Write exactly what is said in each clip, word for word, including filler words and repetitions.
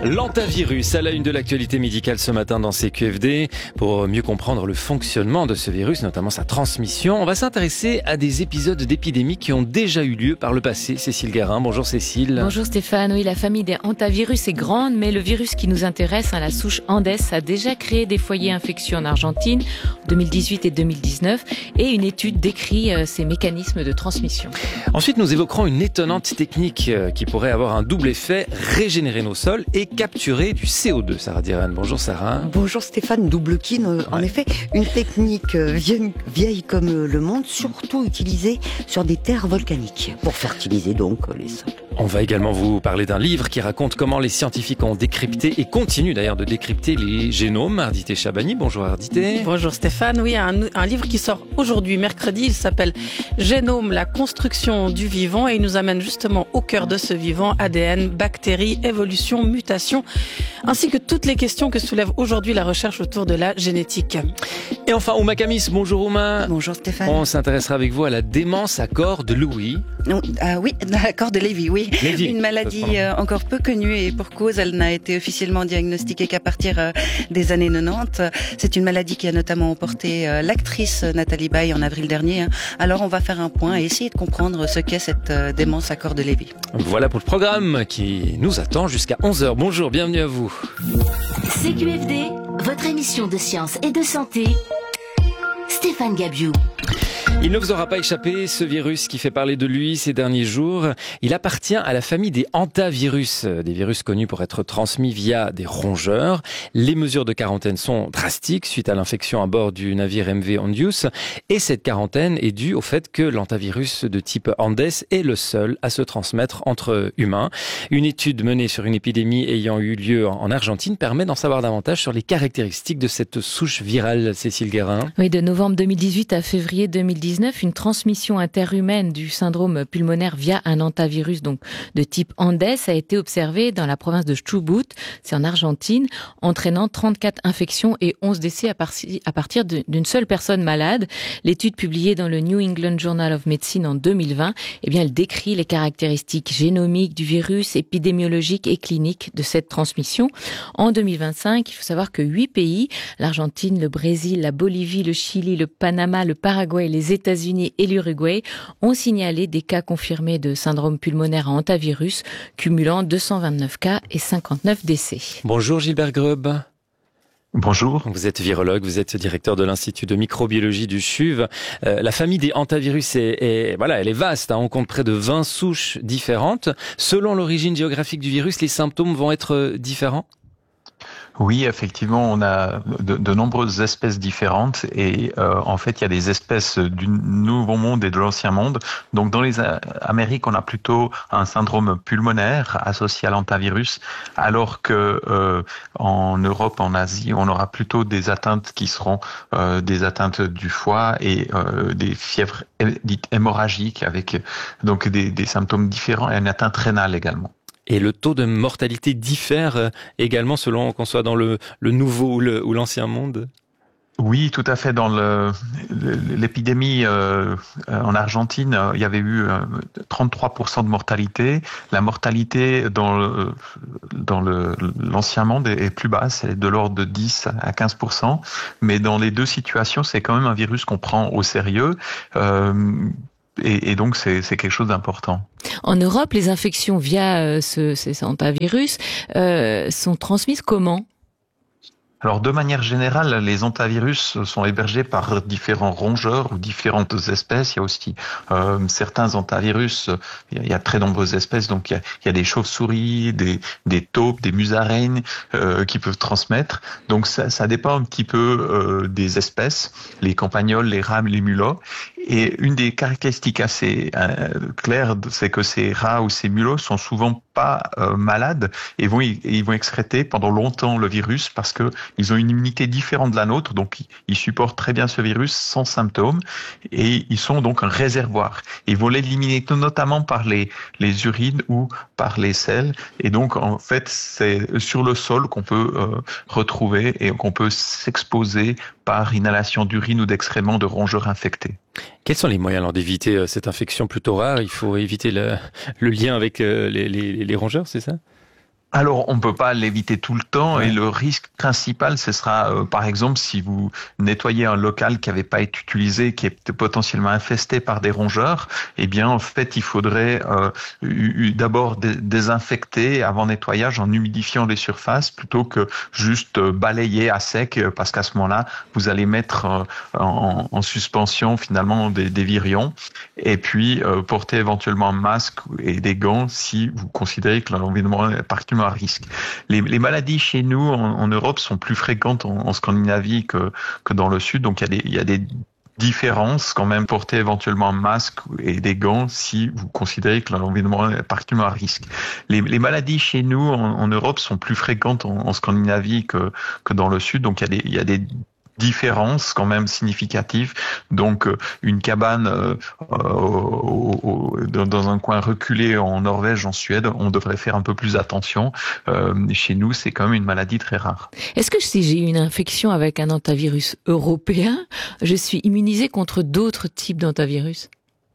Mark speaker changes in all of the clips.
Speaker 1: L'hantavirus à la une de l'actualité médicale ce matin dans C Q F D. Pour mieux comprendre le fonctionnement de ce virus, notamment sa transmission, on va s'intéresser à des épisodes d'épidémie qui ont déjà eu lieu par le passé. Cécile Guérin, bonjour Cécile.
Speaker 2: Bonjour Stéphane, oui, la famille des hantavirus est grande, mais le virus qui nous intéresse, hein, la souche Andes, a déjà créé des foyers infectieux en Argentine, deux mille dix-huit et deux mille dix-neuf, et une étude décrit euh, ces mécanismes de transmission.
Speaker 1: Ensuite, nous évoquerons une étonnante technique euh, qui pourrait avoir un double effet, régénérer nos sols et capturer du C O deux. Sarah Diran, bonjour Sarah.
Speaker 3: Bonjour Stéphane, double kin, euh, ouais. En effet, une technique euh, vieille, vieille comme euh, le monde, surtout utilisée sur des terres volcaniques, pour fertiliser donc euh, les sols.
Speaker 1: On va également vous parler d'un livre qui raconte comment les scientifiques ont décrypté et continuent d'ailleurs de décrypter les génomes. Ardité Chabani, bonjour Ardité.
Speaker 4: Bonjour Stéphane, oui, un, un livre qui sort aujourd'hui, mercredi, il s'appelle Génome, la construction du vivant, et il nous amène justement au cœur de ce vivant, A D N, bactéries, évolution, mutation, ainsi que toutes les questions que soulève aujourd'hui la recherche autour de la génétique.
Speaker 1: Et enfin, Ouma Kamis, bonjour Ouma.
Speaker 3: Bonjour Stéphane.
Speaker 1: On s'intéressera avec vous à la démence à corps de Louis.
Speaker 3: Non, ah oui, à corps de Lévy, oui.
Speaker 1: Lévy.
Speaker 3: Une maladie euh, encore peu connue et pour cause, elle n'a été officiellement diagnostiquée qu'à partir euh, des années quatre-vingt-dix. C'est une maladie qui a notamment emporté euh, l'actrice Nathalie Baye en avril dernier. Alors on va faire un point et essayer de comprendre ce qu'est cette euh, démence à corps de Lévy.
Speaker 1: Voilà pour le programme qui nous attend jusqu'à onze heures. Bonjour, bienvenue à vous.
Speaker 5: C Q F D, votre émission de science et de santé. Stéphane Gabiou.
Speaker 1: Il ne vous aura pas échappé, ce virus qui fait parler de lui ces derniers jours. Il appartient à la famille des hantavirus, des virus connus pour être transmis via des rongeurs. Les mesures de quarantaine sont drastiques suite à l'infection à bord du navire M V Hondius. Et cette quarantaine est due au fait que l'hantavirus de type Andes est le seul à se transmettre entre humains. Une étude menée sur une épidémie ayant eu lieu en Argentine permet d'en savoir davantage sur les caractéristiques de cette souche virale. Cécile Guérin.
Speaker 2: Oui, de novembre deux mille dix-huit à février deux mille dix-neuf, une transmission interhumaine du syndrome pulmonaire via un hantavirus donc de type Andes a été observée dans la province de Chubut, c'est en Argentine, entraînant trente-quatre infections et onze décès à, par- à partir de, d'une seule personne malade. L'étude publiée dans le New England Journal of Medicine en deux mille vingt, eh bien, elle décrit les caractéristiques génomiques du virus, épidémiologiques et cliniques de cette transmission. En deux mille vingt-cinq, il faut savoir que huit pays, l'Argentine, le Brésil, la Bolivie, le Chili, le Panama, le Paraguay, les États-Unis et l'Uruguay ont signalé des cas confirmés de syndrome pulmonaire à hantavirus, cumulant deux cent vingt-neuf cas et cinquante-neuf décès.
Speaker 1: Bonjour Gilbert Grub.
Speaker 6: Bonjour.
Speaker 1: Vous êtes virologue, vous êtes directeur de l'Institut de microbiologie du C H U V. Euh, la famille des hantavirus est, est, voilà, elle est vaste, hein. On compte près de vingt souches différentes. Selon l'origine géographique du virus, les symptômes vont être différents ?
Speaker 6: Oui, effectivement, on a de, de nombreuses espèces différentes et euh, en fait, il y a des espèces du Nouveau Monde et de l'Ancien Monde. Donc, dans les Amériques, on a plutôt un syndrome pulmonaire associé à l'hantavirus, alors que euh, en Europe, en Asie, on aura plutôt des atteintes qui seront euh, des atteintes du foie et euh, des fièvres dites hémorragiques avec donc des, des symptômes différents et une atteinte rénale également.
Speaker 1: Et le taux de mortalité diffère également selon qu'on soit dans le, le nouveau ou, le, ou l'ancien monde ?
Speaker 6: Oui, tout à fait. Dans le, l'épidémie euh, en Argentine, il y avait eu euh, trente-trois pour cent de mortalité. La mortalité dans, le, dans le, l'ancien monde est plus basse, elle est de l'ordre de dix à quinze pour cent. Mais dans les deux situations, c'est quand même un virus qu'on prend au sérieux. Euh, Et, et donc, c'est, c'est quelque chose d'important.
Speaker 2: En Europe, les infections via euh, ce, ces hantavirus euh, sont transmises comment ?
Speaker 6: Alors, de manière générale, les hantavirus sont hébergés par différents rongeurs ou différentes espèces. Il y a aussi euh, certains hantavirus, il y a très nombreuses espèces, donc il y a, il y a des chauves-souris, des, des taupes, des musaraignes euh, qui peuvent transmettre. Donc, ça, ça dépend un petit peu euh, des espèces, les campagnols, les rames, les mulots. Et une des caractéristiques assez euh, claires, c'est que ces rats ou ces mulots sont souvent pas euh, malades et vont ils vont excréter pendant longtemps le virus parce que ils ont une immunité différente de la nôtre, donc ils supportent très bien ce virus sans symptômes et ils sont donc un réservoir. Ils vont l'éliminer notamment par les les urines ou par les selles et donc en fait c'est sur le sol qu'on peut euh, retrouver et qu'on peut s'exposer par inhalation d'urine ou d'excréments de rongeurs infectés.
Speaker 1: Quels sont les moyens alors d'éviter cette infection plutôt rare ? Il faut éviter le, le lien avec les, les, les rongeurs, c'est ça ?
Speaker 6: Alors, on ne peut pas l'éviter tout le temps
Speaker 1: Ouais.
Speaker 6: et le risque principal, ce sera, euh, par exemple, si vous nettoyez un local qui n'avait pas été utilisé, qui est potentiellement infesté par des rongeurs, eh bien, en fait, il faudrait euh, d'abord dé- désinfecter avant nettoyage en humidifiant les surfaces plutôt que juste euh, balayer à sec, euh, parce qu'à ce moment-là, vous allez mettre euh, en, en suspension finalement des, des virions. Et puis, euh, porter éventuellement un masque et des gants si vous considérez que l'environnement est particulièrement à risque. Les, les maladies chez nous en, en Europe sont plus fréquentes en, en Scandinavie que, que dans le sud, donc il y a des, il y a des différences quand même. Porter éventuellement un masque et des gants si vous considérez que l'environnement est particulièrement à risque. Les, les maladies chez nous en, en Europe sont plus fréquentes en, en Scandinavie que, que dans le sud, donc il y a des, il y a des différences quand même significatives. Donc euh, une cabane euh, au, au, dans, dans un coin reculé en Norvège, en Suède, on devrait faire un peu plus attention. Euh, chez nous, c'est quand même une maladie très rare.
Speaker 2: Est-ce que si j'ai une infection avec un hantavirus européen, je suis immunisée contre d'autres types d'hantavirus?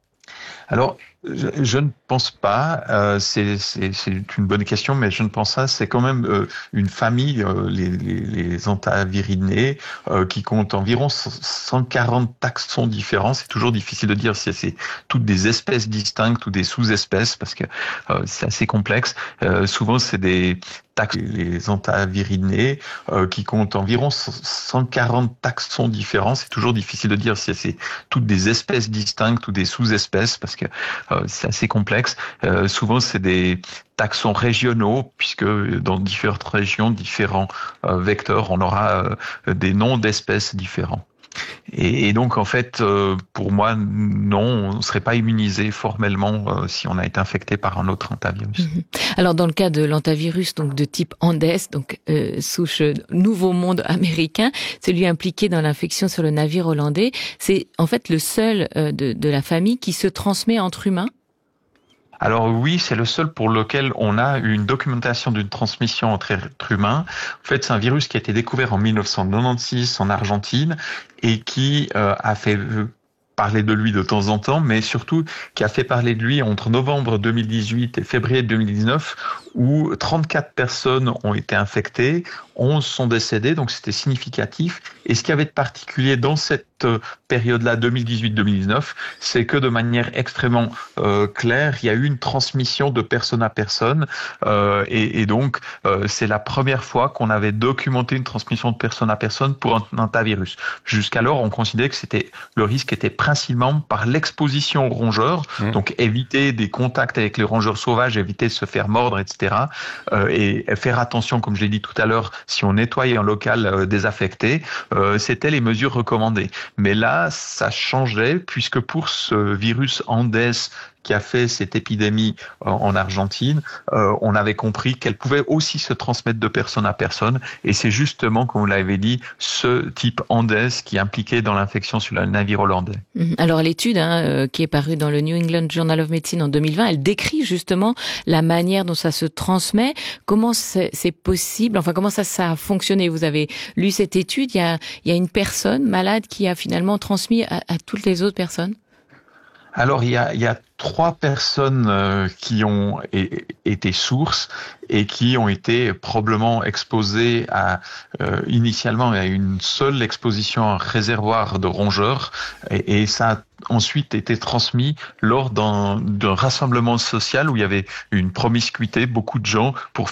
Speaker 6: Alors, je, je ne pense pas. Euh, c'est, c'est, c'est une bonne question, mais je ne pense pas. C'est quand même euh, une famille, euh, les, les, les hantavirinés, euh, qui compte environ cent quarante taxons différents. C'est toujours difficile de dire si c'est toutes des espèces distinctes ou des sous-espèces, parce que euh, c'est assez complexe. Euh, souvent, c'est des taxons, les hantavirinés, euh, qui comptent environ cent quarante taxons différents. C'est toujours difficile de dire si c'est toutes des espèces distinctes ou des sous-espèces, parce que euh, c'est assez complexe. Euh, souvent, c'est des taxons régionaux, puisque dans différentes régions, différents euh, vecteurs, on aura euh, des noms d'espèces différents. Et, et donc, en fait, euh, pour moi, non, on ne serait pas immunisé formellement euh, si on a été infecté par un autre hantavirus.
Speaker 2: Mmh. Alors, dans le cas de l'hantavirus, donc de type Andes, donc euh, souche Nouveau Monde américain, celui impliqué dans l'infection sur le navire hollandais, c'est en fait le seul euh, de, de la famille qui se transmet entre humains.
Speaker 6: Alors oui, c'est le seul pour lequel on a une documentation d'une transmission entre êtres humains. En fait, c'est un virus qui a été découvert en mille neuf cent quatre-vingt-seize en Argentine et qui euh, a fait parler de lui de temps en temps, mais surtout qui a fait parler de lui entre novembre deux mille dix-huit et février deux mille dix-neuf, où trente-quatre personnes ont été infectées, onze sont décédées, donc c'était significatif. Et ce qu'il y avait de particulier dans cette période-là, deux mille dix-huit deux mille dix-neuf, c'est que de manière extrêmement euh, claire, il y a eu une transmission de personne à personne, euh, et, et donc euh, c'est la première fois qu'on avait documenté une transmission de personne à personne pour un hantavirus. Jusqu'alors, on considérait que c'était le risque était principalement par l'exposition aux rongeurs, mmh. donc éviter des contacts avec les rongeurs sauvages, éviter de se faire mordre, et cetera. Euh, et faire attention, comme je l'ai dit tout à l'heure, si on nettoyait un local euh, désaffecté, euh, c'était les mesures recommandées. Mais là, ça changeait, puisque pour ce virus Andes qui a fait cette épidémie en Argentine, euh, on avait compris qu'elle pouvait aussi se transmettre de personne à personne. Et c'est justement, comme vous l'avez dit, ce type Andes qui est impliqué dans l'infection sur le navire hollandais.
Speaker 2: Alors l'étude hein, euh, qui est parue dans le New England Journal of Medicine en deux mille vingt, elle décrit justement la manière dont ça se transmet. Comment c'est, c'est possible? Enfin, comment ça, ça a fonctionné? Vous avez lu cette étude. Il y a, il y a une personne malade qui a finalement transmis à, à toutes les autres personnes?
Speaker 6: Alors, il y a, il y a trois personnes euh, qui ont é- été sources et qui ont été probablement exposées à, euh, initialement à une seule exposition à un réservoir de rongeurs, et, et ça a ensuite été transmis lors d'un, d'un rassemblement social où il y avait une promiscuité, beaucoup de gens, pour